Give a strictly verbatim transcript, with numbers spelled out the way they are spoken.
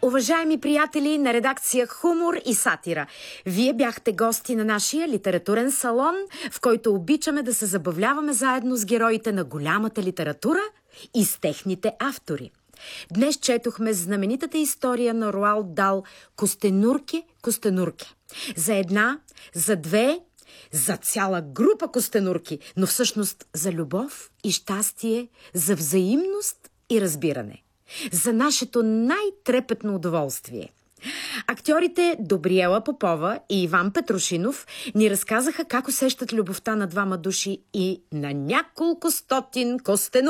Уважаеми приятели на редакция Хумор и сатира, вие бяхте гости на нашия литературен салон, в който обичаме да се забавляваме заедно с героите на голямата литература и с техните автори. Днес четохме знаменитата история на Роалд Дал «Костенурке, Костенурке». За една, за две, за цяла група костенурки, но всъщност за любов и щастие, за взаимност и разбиране. За нашето най-трепетно удоволствие. Актьорите Добриела Попова и Иван Петрушинов ни разказаха как усещат любовта на двама души и на няколко стотин костенурки.